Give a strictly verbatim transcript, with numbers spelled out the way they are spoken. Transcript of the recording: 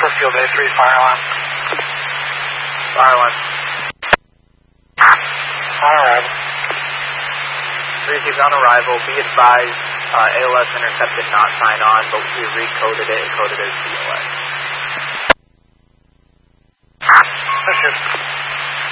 Field A three, fire alarm. Fire alarm. Fire alarm. three six on arrival, be advised, uh, A L S intercept did not sign on, but we recoded it and coded it as B O S. Thank you.